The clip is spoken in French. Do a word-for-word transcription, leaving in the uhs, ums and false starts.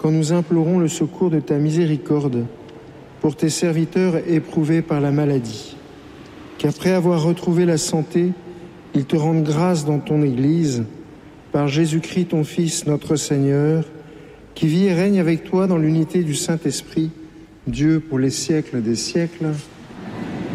quand nous implorons le secours de ta miséricorde pour tes serviteurs éprouvés par la maladie. Qu'après avoir retrouvé la santé, ils te rendent grâce dans ton Église, par Jésus-Christ ton Fils, notre Seigneur, qui vit et règne avec toi dans l'unité du Saint-Esprit, Dieu pour les siècles des siècles.